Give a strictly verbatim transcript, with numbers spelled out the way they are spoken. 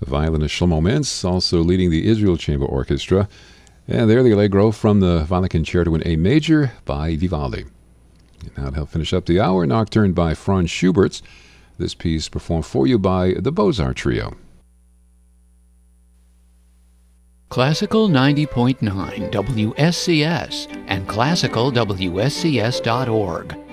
violinist Shlomo Mintz, also leading the Israel Chamber Orchestra. And there, the Allegro from the Violin Concerto in A Major by Vivaldi. And now to help finish up the hour, Nocturne by Franz Schubert. This piece performed for you by the Beaux-Arts Trio. Classical ninety point nine W S C S and classical W S C S dot org.